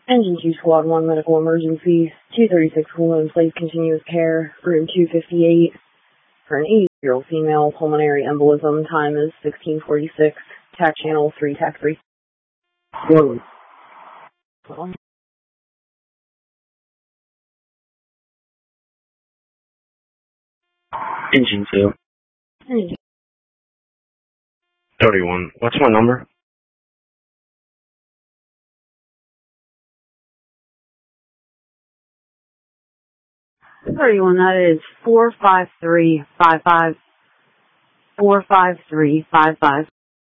Engine 2 Squad 1 medical emergency. 236 Wound, place continuous care. Room 258. For an 80-year-old female, pulmonary embolism. Time is 16:46. TAC channel 3, TAC 3. Whoa. Engine 2. Engine 31. What's my number? That is 45355. 45355.